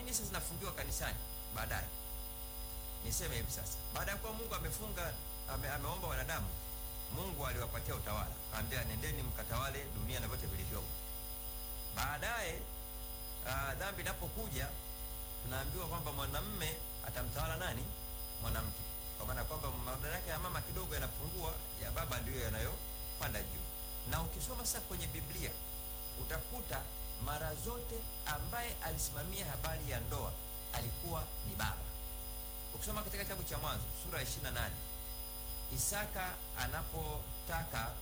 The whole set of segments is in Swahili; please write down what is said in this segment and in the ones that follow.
nini sasa zinafungiwa kanisani baadaye? Niseme hivi sasa, baada ya kuwa Mungu amefunga ameomba wanadamu, Mungu aliwapatia utawala, akamwambia nendeni mkatawale dunia na vyote vilivyomo. Baadaye dhambi inapokuja, tunaambiwa kwamba mwanamume atamtawala nani? Mwanamke. Kwa maana kwamba madaraka ya mama kidogo yanapungua, ya baba ndiyo yanayopanda juu. Na ukisoma sasa kwenye Biblia utakuta mara zote ambaye alisimamia habari ya ndoa alikuwa ni baba. Ukisoma katika kitabu cha Mwanzo sura ya 28, Isaka anapotaka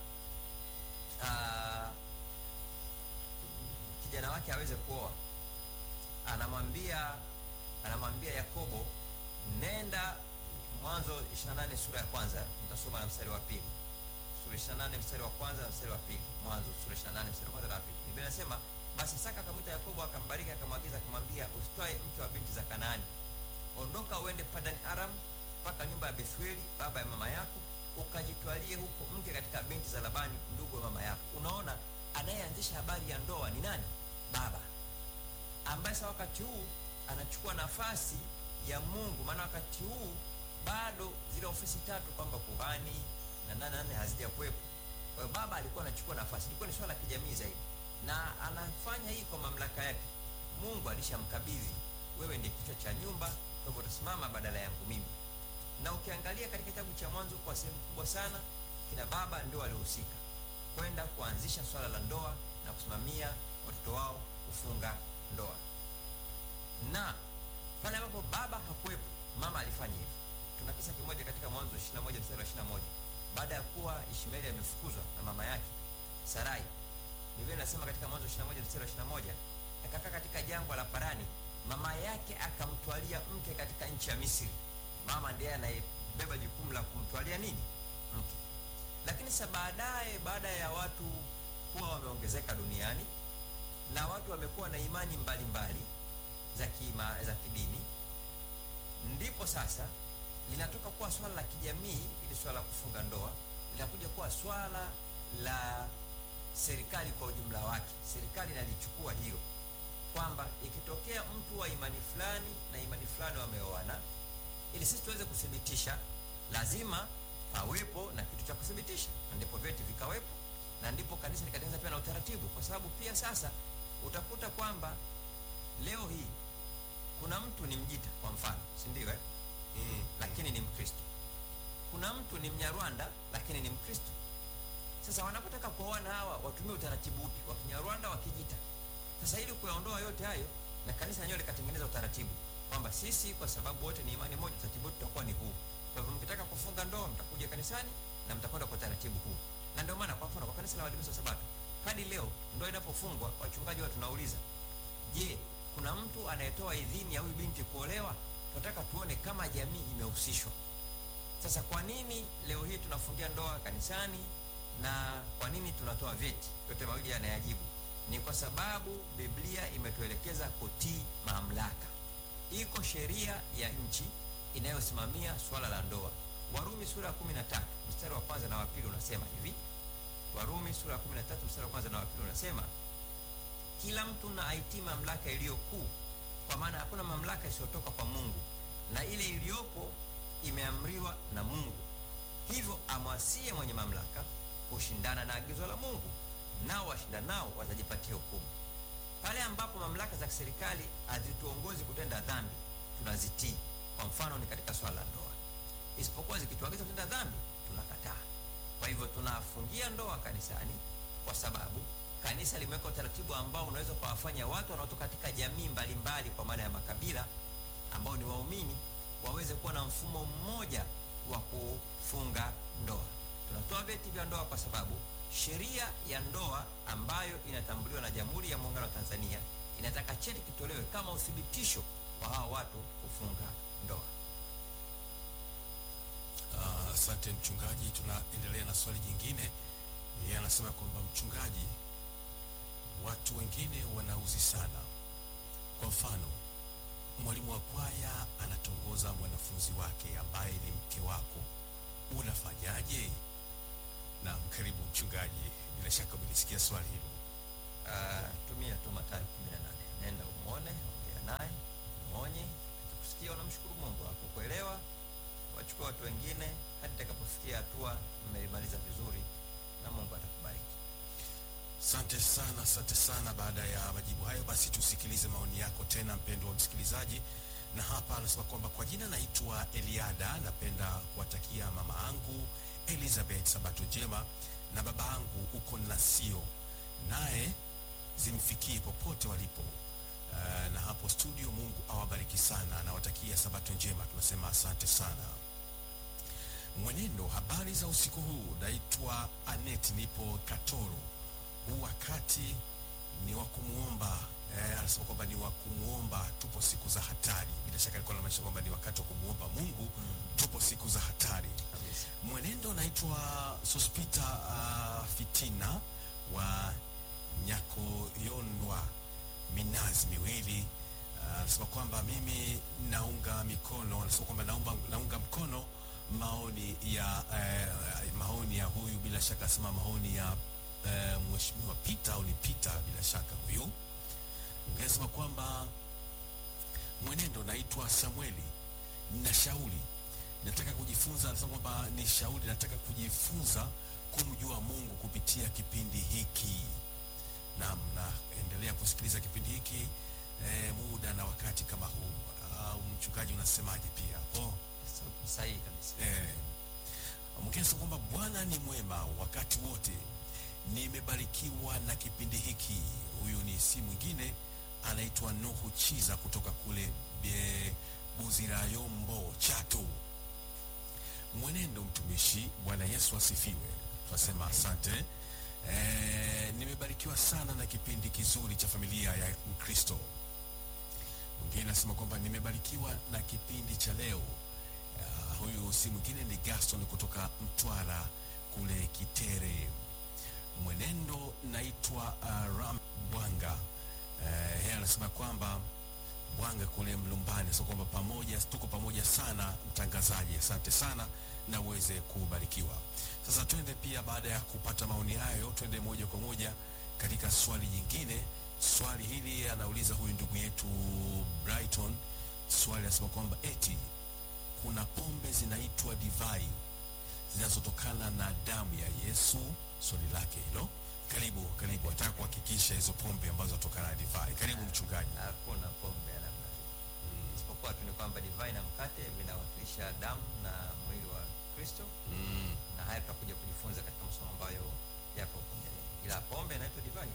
kijana wake aweze kuoa, anamwambia Yakobo, nenda. Mwanzo 28 sura ya kwanza, mtasoma na mstari wa pili. Sura 28 mstari wa kwanza na mstari wa pili. Mwanzo sura 28 mstari wa kwanza na pili. Biblia inasema, basi Isaka akamwita Yakobo, akambariki, akamwagiza, akamwambia, usitoe mke wa binti za Kanaani. Ondoka uende Padan Aram mpaka nyumba ya Bethueli baba ya mama yako, ukajitwalie huko mke katika binti za Labani ndugu wa mama yako. Unaona, anayeanzisha habari ya ndoa ni nani? Baba, ambaye sasa wakati huu anachukua nafasi ya Mungu. Maana wakati huu bado zile ofisi tatu kwamba kuhani na nane hazijakuwepo. Kwa hiyo baba alikuwa anachukua nafasi, ilikuwa ni swala la kijamii zaidi, na anafanya hii kwa mamlaka yake. Mungu alishamkabidhi, wewe ndiye kichwa cha nyumba, kwa hivyo utasimama badala yangu mimi. Na ukiangalia katika kitabu cha Mwanzo, kwa sehemu kubwa sana kina baba ndio waliohusika kwenda kuanzisha swala la ndoa na kusimamia watoto wao kufunga ndoa. Na pale ambapo baba hakuwepo, mama alifanya hivyo. Tuna kisa kimoja katika Mwanzo 21 mstari wa 21. Baada ya kuwa Ishmaeli amefukuzwa na mama yake Sarai, Biblia inasema katika Mwanzo 21 mstari wa 21, akakaa katika jangwa la Parani, mama yake akamtwalia mke katika nchi ya Misri. Mama ndiye anayebeba jukumu la kumtwalia nini? Mke. Lakini sasa baadaye, baada ya watu kuwa wameongezeka duniani na watu wamekuwa na imani mbalimbali za kidini, ndipo sasa linatoka kuwa swala la kijamii, ili swala la kufunga ndoa linakuja kuwa swala la serikali kwa ujumla wake. Serikali inalichukua hiyo kwamba ikitokea mtu wa imani fulani na imani fulani wameoana, ili sisi tuweze kuthibitisha, lazima pawepo na kitu cha kuthibitisha, ndipo vyeti vikawepo, na ndipo kanisa likatengeneza pia na utaratibu. Kwa sababu pia sasa utakuta kwamba leo hii kuna mtu ni Mjita kwa mfano, si ndio lakini ni Mkristo. Kuna mtu ni Mnyarwanda lakini ni Mkristo. Sasa wanapotaka kuoana hawa watumie utaratibu upi? Wa Kinyarwanda, wa Kijita. Sasa ili kuyaondoa yote hayo, na kanisa lenyewe likatengeneza utaratibu kwamba sisi kwa sababu wote ni imani moja, utaratibu tutakuwa ni huu. Kwa hivyo mkitaka kufunga ndoa mtakuja kanisani na mtakwenda kwa utaratibu huu. Na ndio maana kwa mfano kwa kanisa la Waadventista Sabato hadi leo ndoa inapofungwa, wachungaji wao tunauliza, je, kuna mtu anayetoa idhini ya huyu binti kuolewa? Tunataka tuone kama jamii imehusishwa. Sasa kwa nini leo hii tunafungia ndoa kanisani na kwa nini tunatoa vyeti? Yote mawili yanayajibu. Ni kwa sababu Biblia imetuelekeza kutii mamlaka. Iko sheria ya nchi inayosimamia swala la ndoa. Warumi sura ya 13 mstari wa kwanza na wa pili unasema hivi. Warumi sura ya 13 mstari wa kwanza na wa pili unasema, kila mtu na aitii mamlaka iliyo kuu, kwa maana hakuna mamlaka isiyotoka kwa Mungu, na ile iliyopo imeamriwa na Mungu. Hivyo amwasie mwenye mamlaka kushindana na agizo la Mungu, nao washindanao watajipatia hukumu. Pale ambapo mamlaka za serikali hazituongozi kutenda dhambi, tunazitii. Kwa mfano ni katika swala la ndoa. Isipokuwa zikituagiza kutenda dhambi, tunakataa. Kwa hivyo tunafungia ndoa kanisani kwa sababu kanisa limeweka utaratibu ambao unaweza kuwafanya watu wanaotoka katika jamii mbalimbali, kwa maana ya makabila ambao ni waumini, waweze kuwa na mfumo mmoja wa kufunga ndoa. Tunatoa vyeti vya ndoa kwa sababu sheria ya ndoa ambayo inatambuliwa na Jamhuri ya Muungano wa Tanzania inataka cheti kitolewe kama uthibitisho wa hao watu kufunga ndoa. Asante mchungaji. Tunaendelea na swali jingine. Yeye anasema kwamba mchungaji, watu wengine wanauzi sana. Kwa mfano, mwalimu wa kwaya anatongoza mwanafunzi wake ambaye ni mke wako, unafanyaje? Na karibu mchungaji, bila shaka umelisikia swali hilo. Tumia tu Mathayo 18. Nenda umuone, ongea naye, kusikia unamshukuru Mungu. Hakukuelewa, wachukua watu wengine hadi itakapofikia hatua mmemaliza vizuri na Mungu atakubariki. Asante sana. Baada ya majibu hayo, basi tusikilize maoni yako tena, mpendwa msikilizaji. Na hapa anasema kwamba kwa jina naitwa Eliada, napenda kuwatakia mama angu Elizabeth sabato njema na baba angu uko Nasio, naye zimfikie popote walipo. Na hapo studio, Mungu awabariki sana, nawatakia sabato njema. Tunasema asante sana. Mwenendo, habari za usiku huu, naitwa Anet, nipo Katoro. Huu wakati ni wa kumuomba, anasema kwamba ni wa kumuomba, tupo siku za hatari. Bila shaka alikuwa anamaanisha kwamba ni wakati wa kumuomba Mungu, tupo siku za hatari. Mwenendo, naitwa Sospita Fitina wa Nyakoyondwa Minazi Miwili. Anasema kwamba mimi naunga mkono maoni ya huyu, bila shaka asema maoni ya mheshimiwa Peter au ni Peter, bila shaka huyu. Ungesema kwamba mwenendo, naitwa Samueli, nashauri nataka kujifunza, anasema kwamba ni shauri, nataka kujifunza kumjua Mungu kupitia kipindi hiki. Naam, naendelea kusikiliza kipindi hiki muda na wakati kama huu. Mchungaji unasemaje pia? Sahihi kabisa. Mkesha kwamba Bwana ni mwema wakati wote. Nimebarikiwa na kipindi hiki. Huyu ni si mwingine, anaitwa Nuhu Chiza kutoka kule Buzirayombo, Chato. Mwenendo, mtumishi, Bwana Yesu asifiwe. Tunasema asante. Nimebarikiwa sana na kipindi kizuri cha familia ya Mkristo. Mwingine anasema kwamba nimebarikiwa na kipindi cha leo. Huyu si mwingine ni Gaston kutoka Mtwara kule Kitere. Mwenendo, naitwa Ram Bwanga. Yeye anasema kwamba Bwanga kule Mlumbani, sio kwamba tuko pamoja sana mtangazaji. Asante sana na uweze kubarikiwa. Sasa twende pia, baada ya kupata maoni hayo, twende moja kwa moja katika swali jingine. Swali hili anauliza huyu ndugu yetu Brighton. Swali anasema kwamba eti kuna pombe zinaitwa divai zinazotokana na damu ya Yesu. Swali lake hilo. Karibu, nataka kuhakikisha hizo pombe ambazo zinatokana na divai. Karibu mchungaji. Hakuna pombe ya namna hiyo. Isipokuwa tu ni kwamba divai na mkate vinawakilisha damu na mwili wa Kristo. Na haya tutakuja kujifunza katika masomo ambayo yako huko mbele. Ila pombe inaitwa divai.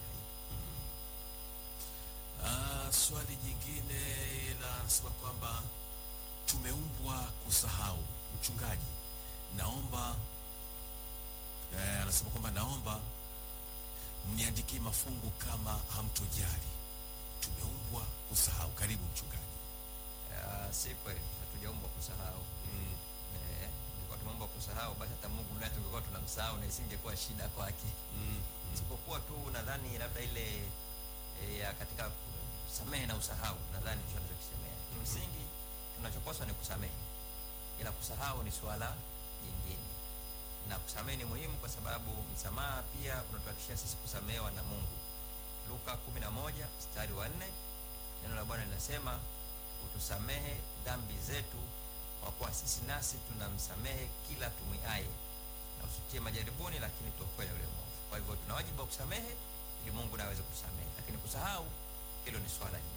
Swali jingine anasema kwamba tumeumbwa kusahau. Mchungaji, naomba anasema kwamba naomba mniandikie mafungu kama hamtojali. Tumeumbwa kusahau. Karibu mchungaji. Si kweli, hatujaumbwa kusahau. Nilikuwa tumeumbwa kusahau, basi hata Mungu naye tungekuwa tunamsahau na isingekuwa shida kwake. Isipokuwa tu nadhani labda ile ya katika samehe na usahau, nadhani hicho ndio kisemea. Kimsingi tunachopaswa ni kusamehe, ila kusahau ni swala jingine. Na kusamehe ni muhimu kwa sababu msamaha pia unatuhakikishia sisi kusamehewa na Mungu. Luka 11 mstari wa 4, neno la Bwana linasema utusamehe dhambi zetu kwa kuwa sisi nasi tunamsamehe kila tumwiaye, na usitie majaribuni, lakini tuokoe yule mwovu. Kwa hivyo tuna wajibu wa kusamehe ili Mungu naye aweze kusamehe, lakini kusahau hilo ni swala jingine.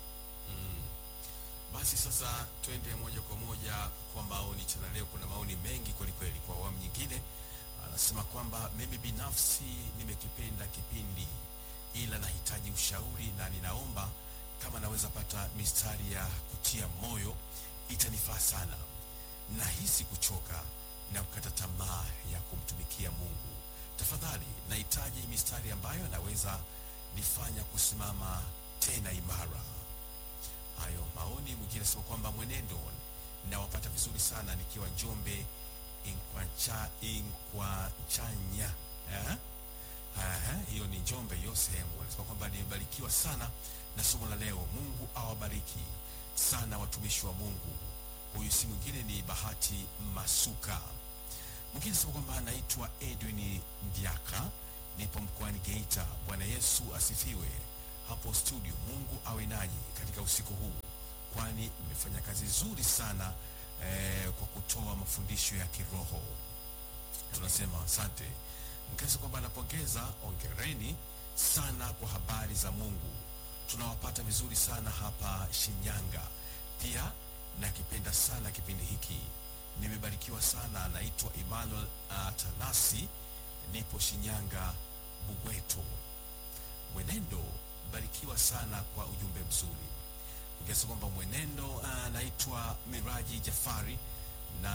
Basi sasa twende moja kwa moja kwa maoni cha leo. Kuna maoni mengi kweli kweli. Kwa awamu nyingine anasema kwamba mimi binafsi nimekipenda kipindi, ila nahitaji ushauri na ninaomba kama naweza pata mistari ya kutia moyo itanifaa sana. Nahisi kuchoka na kukata tamaa ya kumtumikia Mungu. Tafadhali nahitaji mistari ambayo naweza nifanya kusimama tena imara. Hayo maoni. Mwingine anasema kwamba mwenendo nawapata vizuri sana nikiwa Njombe Inkwachanya. Hiyo ni Njombe, hiyo sehemu. Anasema kwamba nimebarikiwa sana na somo la leo. Mungu awabariki sana watumishi wa Mungu. Huyu si mwingine ni Bahati Masuka. Mwingine anasema kwamba anaitwa Edwin Ndiaka, nipo mkoani Geita. Bwana Yesu asifiwe hapo studio. Mungu awe nanyi katika usiku huu. Kwani jamani, mmefanya kazi nzuri sana kwa kutoa mafundisho ya kiroho. Tunasema asante. Mkesi kwamba anapongeza, ongereni sana kwa habari za Mungu. Tunawapata vizuri sana hapa Shinyanga. Pia nakipenda sana kipindi hiki. Nimebarikiwa sana. Naitwa Emmanuel Tanasi, nipo Shinyanga Bugweto. Mwenendo, barikiwa sana kwa ujumbe mzuri. Mkesi kwamba mwenendo, naitwa Miraji Jafari na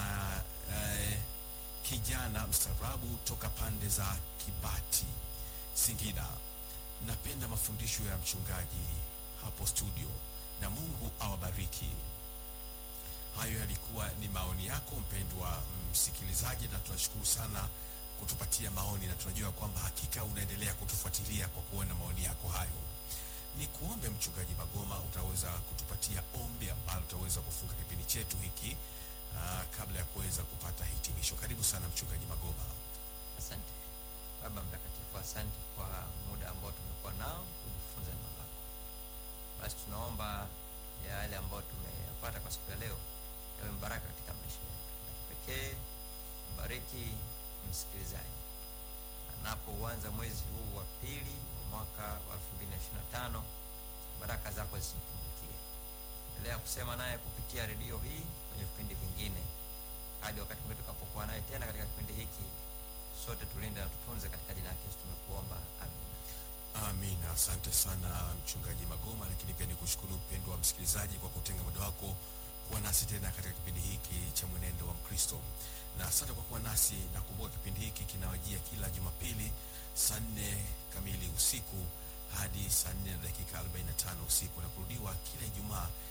kijana mstarabu toka pande za Kibati, Singida. Napenda mafundisho ya mchungaji hapo studio na Mungu awabariki. Hayo yalikuwa ni maoni yako mpendwa msikilizaji, na tunashukuru sana kutupatia maoni, na tunajua kwamba hakika unaendelea kutufuatilia kwa kuona maoni yako hayo. Ni kuombe mchungaji Magoma, utaweza kutupatia ombi ambalo utaweza kufunga kipindi chetu hiki kabla ya kuweza kupata hitimisho. Karibu sana mchungaji Magoma. Asante Baba Mtakatifu, asante kwa muda ambao tumekuwa nao kujifunza neno lako. Basi tunaomba yale ambayo tumeyapata kwa siku ya leo yawe baraka katika maisha yetu. Pekee mbariki msikilizaji anapoanza mwezi huu wa pili wa mwaka wa 2025. Baraka zako zisimpungukie. Endelea kusema naye kupitia redio hii kwenye vipindi vingine hadi wakati mwingine tutakapokuwa naye tena katika kipindi hiki. Sote tulinde na tutunze katika jina la Yesu tumekuomba. Amina. Amina. Asante sana mchungaji Magoma, lakini pia nikushukuru mpendwa wa msikilizaji kwa kutenga muda wako kuwa nasi tena katika kipindi hiki cha Mwenendo wa Mkristo. Na asante kwa kuwa nasi, na kumbuka kipindi hiki kinawajia kila Jumapili saa 4 kamili usiku hadi saa 4 na dakika 45 usiku, na kurudiwa kila Ijumaa